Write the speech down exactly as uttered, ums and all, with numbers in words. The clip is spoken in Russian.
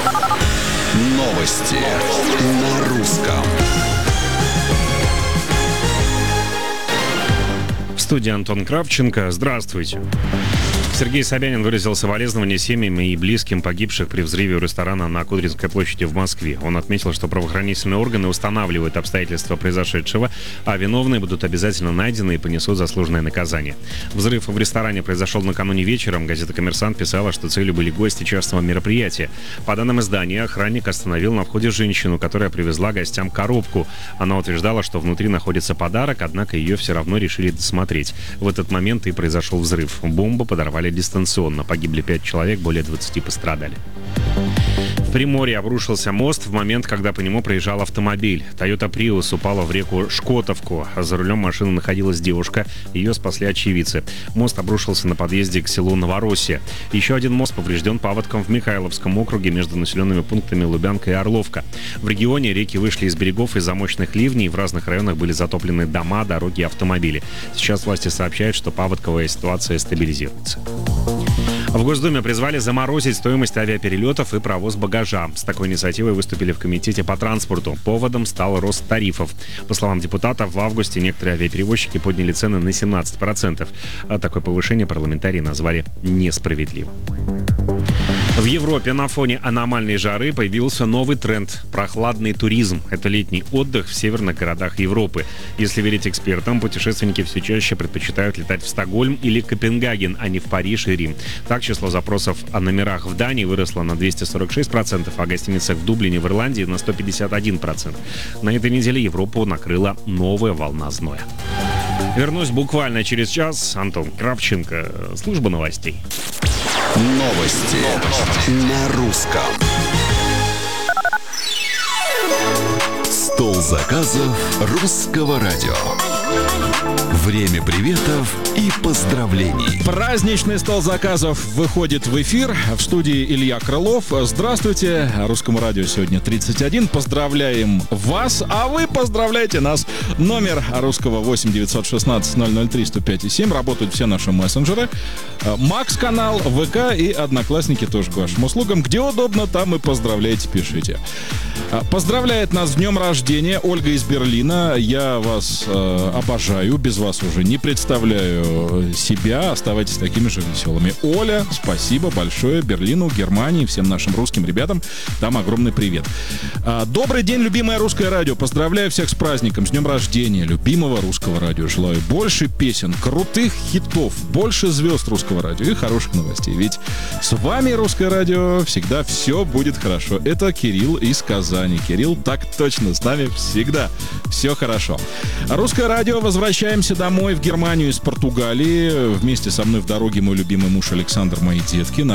Новости на русском. В студии Антон Кравченко. Здравствуйте. Сергей Собянин выразил соболезнования семьям и близким погибших при взрыве у ресторана на Кудринской площади в Москве. Он отметил, что правоохранительные органы устанавливают обстоятельства произошедшего, а виновные будут обязательно найдены и понесут заслуженное наказание. Взрыв в ресторане произошел накануне вечером. Газета «Коммерсант» писала, что целью были гости частного мероприятия. По данным издания, охранник остановил на входе женщину, которая привезла гостям коробку. Она утверждала, что внутри находится подарок, однако ее все равно решили досмотреть. В этот момент и произошел взрыв. Бомбу подорвали дистанционно. Погибли пять человек, более двадцати пострадали. В Приморье обрушился мост в момент, когда по нему проезжал автомобиль. Toyota Prius упала в реку Шкотовку. За рулем машины находилась девушка. Ее спасли очевидцы. Мост обрушился на подъезде к селу Новороссия. Еще один мост поврежден паводком в Михайловском округе между населенными пунктами Лубянка и Орловка. В регионе реки вышли из берегов из-за мощных ливней. В разных районах были затоплены дома, дороги и автомобили. Сейчас власти сообщают, что паводковая ситуация стабилизируется. В Госдуме призвали заморозить стоимость авиаперелетов и провоз багажа. С такой инициативой выступили в Комитете по транспорту. Поводом стал рост тарифов. По словам депутатов, в августе некоторые авиаперевозчики подняли цены на семнадцать процентов. А такое повышение парламентарии назвали несправедливым. В Европе на фоне аномальной жары появился новый тренд – прохладный туризм. Это летний отдых в северных городах Европы. Если верить экспертам, путешественники все чаще предпочитают летать в Стокгольм или Копенгаген, а не в Париж и Рим. Так, число запросов о номерах в Дании выросло на двести сорок шесть процентов, а гостиницах в Дублине в Ирландии на сто пятьдесят один процент. На этой неделе Европу накрыла новая волна зноя. Вернусь буквально через час. Антон Кравченко, служба новостей. Новости, Новости. На русском. Стол заказов русского радио. Время приветов и поздравлений. Праздничный стол заказов выходит в эфир. В студии Илья Крылов. Здравствуйте. Русскому радио сегодня тридцать один. Поздравляем вас, а вы поздравляйте нас. Номер русского восемь девятьсот шестнадцать ноль ноль три сто пять и семь. Работают все наши мессенджеры. Макс-канал, ВК и Одноклассники тоже к вашим услугам. Где удобно, там и поздравляйте, пишите. Поздравляет нас с днем рождения Ольга из Берлина. Я вас э, обожаю. Без вас уже не представляю себя. Оставайтесь такими же веселыми. Оля, спасибо большое Берлину, Германии, всем нашим русским ребятам. Там огромный привет. Добрый день, любимое русское радио. Поздравляю всех с праздником, с днем рождения любимого русского радио. Желаю больше песен, крутых хитов, больше звезд русского радио и хороших новостей. Ведь с вами русское радио всегда все будет хорошо. Это Кирилл из Казани. Кирилл, так точно, с нами всегда все хорошо. Русское радио. Возвращаемся домой в Германию из Португалии. Вместе со мной в дороге мой любимый муж Александр, мои детки.